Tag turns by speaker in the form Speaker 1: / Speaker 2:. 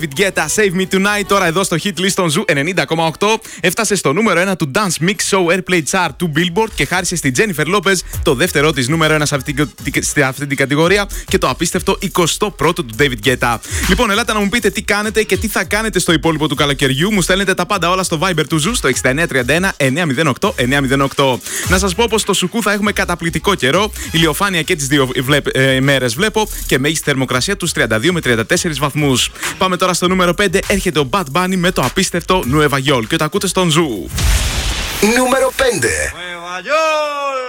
Speaker 1: David Guetta, Save Me Tonight, τώρα εδώ στο hit list των Ζου 90,8. Έφτασε στο νούμερο 1 του Dance Mix Show Airplay Chart του Billboard και χάρισε στη Jennifer Lopez το δεύτερό της νούμερο 1 σε αυτή την κατηγορία και το απίστευτο 21ο του David Guetta. Λοιπόν, ελάτε να μου πείτε τι κάνετε και τι θα κάνετε στο υπόλοιπο του καλοκαιριού. Μου στέλνετε τα πάντα όλα στο Viber του Ζου στο 6931 908 908. Να σας πω πως στο Σουκού θα έχουμε καταπληκτικό καιρό, ηλιοφάνεια και τις δύο μέρες βλέπω και μέγιστη θερμοκρασία τους 32 με 34 βαθμούς. Πάμε τώρα στο νούμερο 5, έρχεται ο Bad Bunny με το απίστευτο Nueva York και το ακούτε στον Ζου.
Speaker 2: Νούμερο 5.